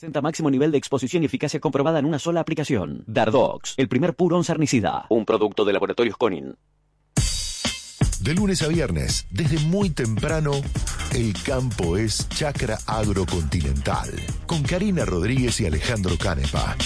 Máximo nivel de exposición y eficacia comprobada en una sola aplicación. Dardox, el primer purón sarnicida. Un producto de Laboratorios Conin. De lunes a viernes, desde muy temprano, el campo es Chacra Agrocontinental. Con Karina Rodríguez y Alejandro Canepa.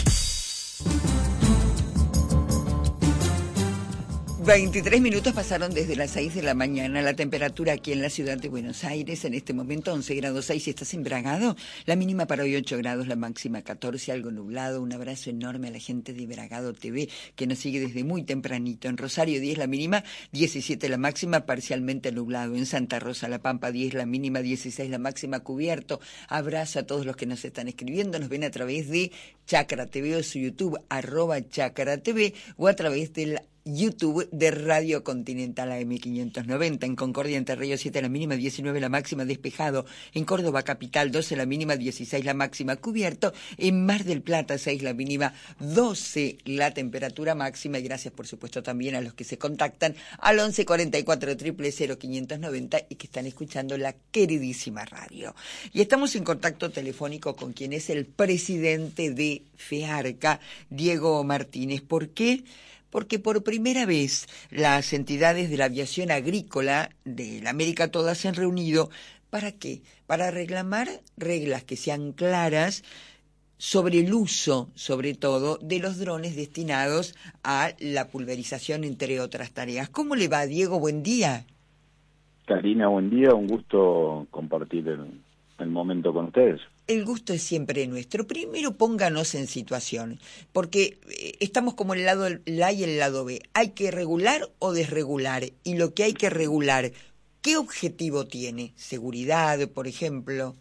23 minutos pasaron desde las 6 de la mañana. La temperatura aquí en la ciudad de Buenos Aires, en este momento 11 grados 6. Si estás embragado, la mínima para hoy 8 grados, la máxima 14, algo nublado. Un abrazo enorme a la gente de Bragado TV, que nos sigue desde muy tempranito. En Rosario 10 la mínima, 17 la máxima, parcialmente nublado. En Santa Rosa La Pampa 10 la mínima, 16 la máxima, cubierto. Abrazo a todos los que nos están escribiendo. Nos ven a través de Chacra TV o su YouTube, @Chacra TV, o a través del YouTube de Radio Continental AM590. En Concordia, Entre Ríos 7 la mínima, 19 la máxima, despejado. En Córdoba Capital 12 la mínima, 16 la máxima, cubierto. En Mar del Plata 6 la mínima, 12 la temperatura máxima. Y gracias por supuesto también a los que se contactan al 11 44 000 590 y que están escuchando la queridísima radio. Y estamos en contacto telefónico con quien es el presidente de FEARCA, Diego Martínez. ¿Por qué? Porque por primera vez las entidades de la aviación agrícola de la América todas se han reunido. ¿Para qué? Para reclamar reglas que sean claras sobre el uso, sobre todo, de los drones destinados a la pulverización, entre otras tareas. ¿Cómo le va, Diego? Buen día. Karina, buen día. Un gusto compartir el momento con ustedes. El gusto es siempre nuestro. Primero pónganos en situación, porque estamos como el lado A y el lado B. ¿Hay que regular o desregular? Y lo que hay que regular, ¿qué objetivo tiene? ¿Seguridad, por ejemplo?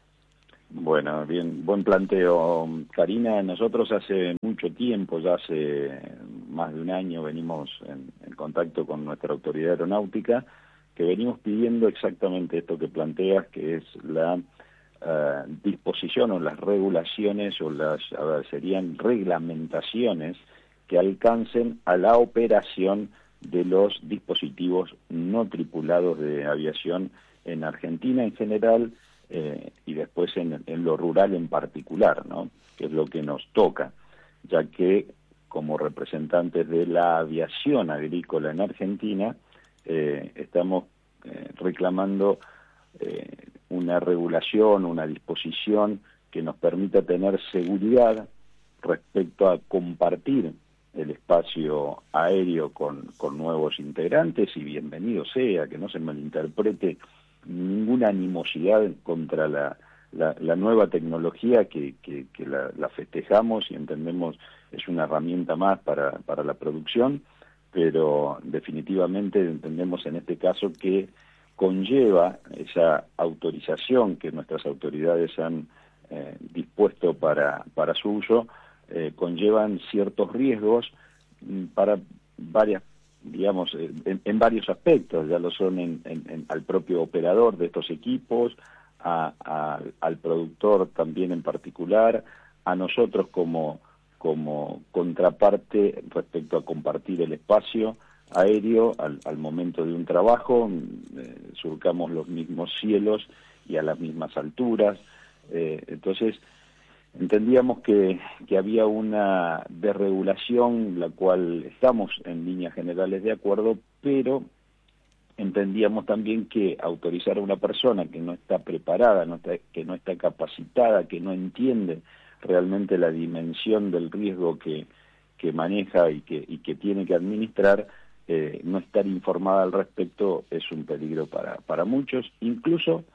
Bueno, bien, buen planteo, Karina. Nosotros hace mucho tiempo, ya hace más de un año, venimos en contacto con nuestra autoridad aeronáutica, que venimos pidiendo exactamente esto que planteas, que es la disposición o las regulaciones o serían reglamentaciones que alcancen a la operación de los dispositivos no tripulados de aviación en Argentina en general y después en lo rural en particular, ¿no? Que es lo que nos toca, ya que como representantes de la aviación agrícola en Argentina estamos reclamando una regulación, una disposición que nos permita tener seguridad respecto a compartir el espacio aéreo con nuevos integrantes, y bienvenido sea, que no se malinterprete ninguna animosidad contra la nueva tecnología que la festejamos y entendemos es una herramienta más para la producción, pero definitivamente entendemos en este caso que conlleva esa autorización que nuestras autoridades han dispuesto para su uso, conllevan ciertos riesgos para varias, digamos, en varios aspectos. Ya lo son al propio operador de estos equipos, al productor también en particular, a nosotros como contraparte respecto a compartir el espacio aéreo al momento de un trabajo. Surcamos los mismos cielos y a las mismas alturas, entonces entendíamos que había una desregulación, la cual estamos en líneas generales de acuerdo, pero entendíamos también que autorizar a una persona que no está preparada, que no está capacitada, que no entiende realmente la dimensión del riesgo que maneja y que tiene que administrar, no estar informada al respecto es un peligro para muchos, incluso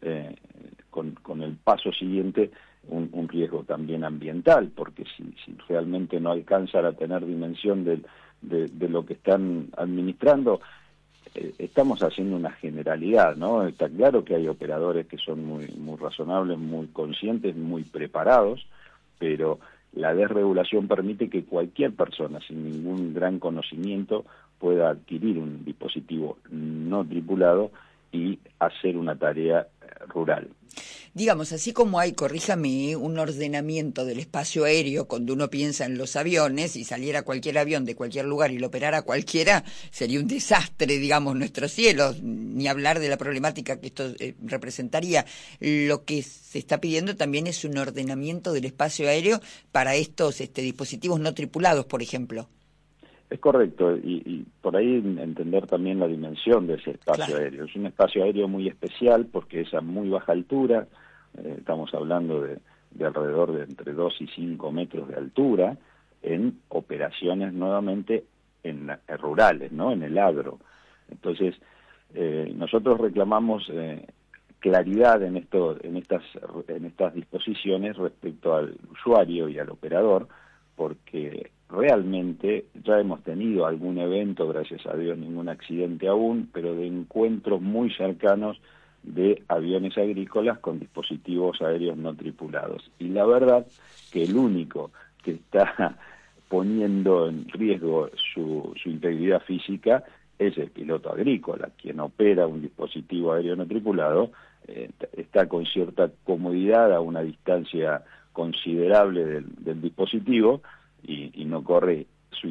con el paso siguiente un riesgo también ambiental, porque si realmente no alcanzan a tener dimensión de lo que están administrando, estamos haciendo una generalidad, ¿no? Está claro que hay operadores que son muy razonables, muy conscientes, muy preparados, pero la desregulación permite que cualquier persona sin ningún gran conocimiento pueda adquirir un dispositivo no tripulado y hacer una tarea rural. Digamos, así como hay, corríjame, un ordenamiento del espacio aéreo, cuando uno piensa en los aviones, si saliera cualquier avión de cualquier lugar y lo operara cualquiera, sería un desastre, digamos, nuestros cielos, ni hablar de la problemática que esto representaría. Lo que se está pidiendo también es un ordenamiento del espacio aéreo para estos dispositivos no tripulados, por ejemplo. Es correcto, y por ahí entender también la dimensión de ese espacio aéreo. Es un espacio aéreo muy especial porque es a muy baja altura, estamos hablando de alrededor de entre 2 y 5 metros de altura, en operaciones nuevamente rurales, ¿no? En el agro. Entonces, nosotros reclamamos claridad en estas disposiciones respecto al usuario y al operador, porque realmente ya hemos tenido algún evento, gracias a Dios ningún accidente aún, pero de encuentros muy cercanos de aviones agrícolas con dispositivos aéreos no tripulados. Y la verdad que el único que está poniendo en riesgo su integridad física es el piloto agrícola, quien opera un dispositivo aéreo no tripulado, está con cierta comodidad a una distancia considerable del dispositivo y no corre,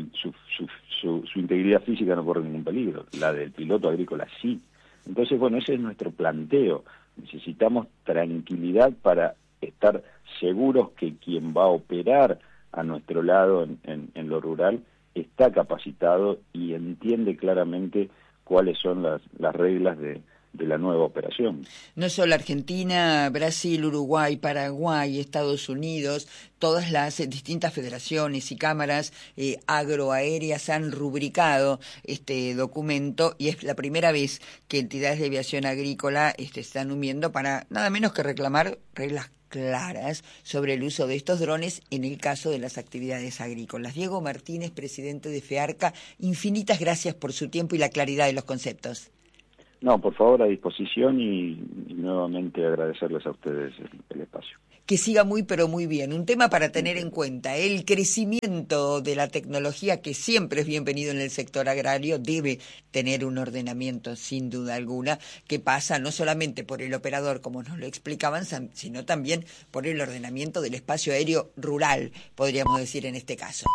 su integridad física no corre ningún peligro, la del piloto agrícola sí. Entonces, bueno, ese es nuestro planteo. Necesitamos tranquilidad para estar seguros que quien va a operar a nuestro lado en lo rural está capacitado y entiende claramente cuáles son las reglas de la nueva operación. No solo Argentina, Brasil, Uruguay, Paraguay, Estados Unidos, todas las distintas federaciones y cámaras agroaéreas han rubricado este documento y es la primera vez que entidades de aviación agrícola están uniendo para nada menos que reclamar reglas claras sobre el uso de estos drones en el caso de las actividades agrícolas. Diego Martínez, presidente de FEARCA, infinitas gracias por su tiempo y la claridad de los conceptos. No, por favor, a disposición y nuevamente agradecerles a ustedes el espacio. Que siga muy pero muy bien. Un tema para tener en cuenta, el crecimiento de la tecnología que siempre es bienvenido en el sector agrario debe tener un ordenamiento sin duda alguna que pasa no solamente por el operador como nos lo explicaban, sino también por el ordenamiento del espacio aéreo rural, podríamos decir en este caso.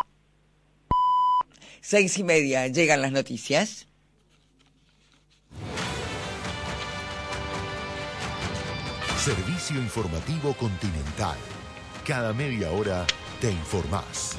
6:30, llegan las noticias. Servicio Informativo Continental. Cada media hora te informás.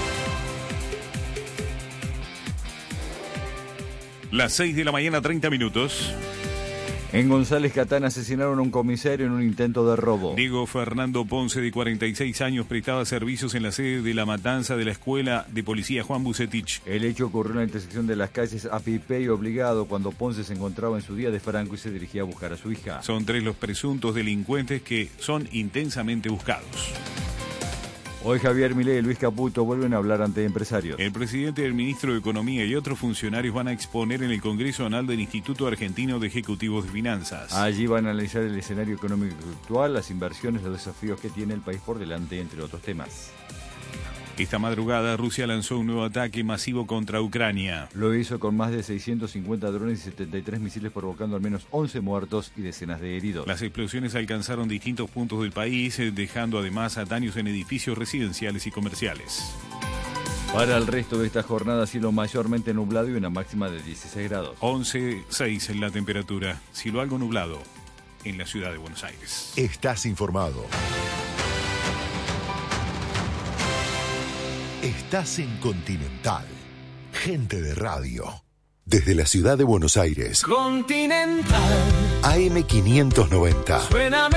Las 6 de la mañana, 30 minutos. En González Catán asesinaron a un comisario en un intento de robo. Diego Fernando Ponce, de 46 años, prestaba servicios en la sede de la matanza de la Escuela de Policía Juan Bucetich. El hecho ocurrió en la intersección de las calles Apipé y Obligado cuando Ponce se encontraba en su día de franco y se dirigía a buscar a su hija. Son 3 los presuntos delincuentes que son intensamente buscados. Hoy Javier Milei y Luis Caputo vuelven a hablar ante empresarios. El presidente, el ministro de Economía y otros funcionarios van a exponer en el Congreso Anual del Instituto Argentino de Ejecutivos de Finanzas. Allí van a analizar el escenario económico actual, las inversiones, los desafíos que tiene el país por delante, entre otros temas. Esta madrugada, Rusia lanzó un nuevo ataque masivo contra Ucrania. Lo hizo con más de 650 drones y 73 misiles, provocando al menos 11 muertos y decenas de heridos. Las explosiones alcanzaron distintos puntos del país, dejando además daños en edificios residenciales y comerciales. Para el resto de esta jornada, cielo mayormente nublado y una máxima de 16 grados. 11,6 en la temperatura, cielo algo nublado en la ciudad de Buenos Aires. Estás informado. Estás en Continental. Gente de radio. Desde la ciudad de Buenos Aires. Continental. AM 590. Suena